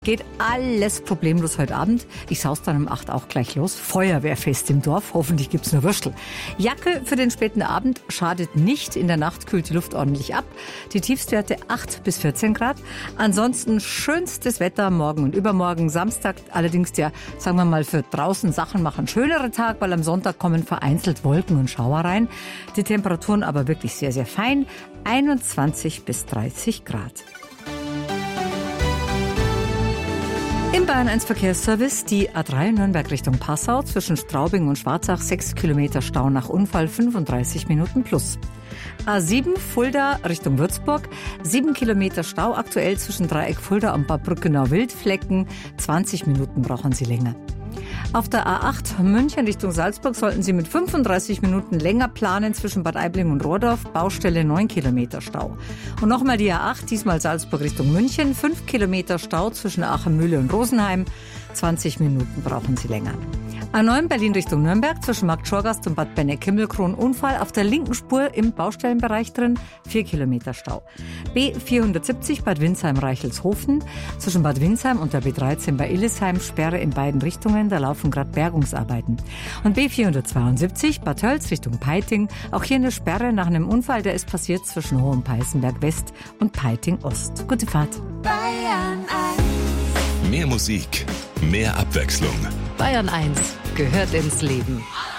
Geht alles problemlos heute Abend. Ich saus dann um 8 auch gleich los. Feuerwehrfest im Dorf. Hoffentlich gibt's nur Würstel. Jacke für den späten Abend schadet nicht. In der Nacht kühlt die Luft ordentlich ab. Die Tiefstwerte 8 bis 14 Grad. Ansonsten schönstes Wetter morgen und übermorgen. Samstag allerdings der, sagen wir mal, für draußen Sachen machen schönere Tag, weil am Sonntag kommen vereinzelt Wolken und Schauer rein. Die Temperaturen aber wirklich sehr, sehr fein. 21 bis 30 Grad. Im Bayern 1 Verkehrsservice die A3 Nürnberg Richtung Passau zwischen Straubing und Schwarzach 6 Kilometer Stau nach Unfall 35 Minuten plus. A7 Fulda Richtung Würzburg 7 Kilometer Stau aktuell zwischen Dreieck Fulda und Bad Brückenau-Wildflecken 20 Minuten brauchen Sie länger. Auf der A8 München Richtung Salzburg sollten Sie mit 35 Minuten länger planen zwischen Bad Aibling und Rohrdorf, Baustelle 9 Kilometer Stau. Und nochmal die A8, diesmal Salzburg Richtung München, 5 Kilometer Stau zwischen Aachenmühle und Rosenheim, 20 Minuten brauchen Sie länger. A9 Berlin Richtung Nürnberg zwischen Markt Schorgast und Bad Benneck-Himmelkron Unfall auf der linken Spur im Baustellenbereich drin, 4 Kilometer Stau. B470 Bad Windsheim-Reichelshofen zwischen Bad Windsheim und der B13 bei Illesheim Sperre in beiden Richtungen, da laufen gerade Bergungsarbeiten. Und B472 Bad Tölz Richtung Peiting, auch hier eine Sperre nach einem Unfall, der ist passiert zwischen Hohenpeißenberg West und Peiting Ost. Gute Fahrt. Bayern 1. Mehr Musik, mehr Abwechslung. Bayern 1 gehört ins Leben.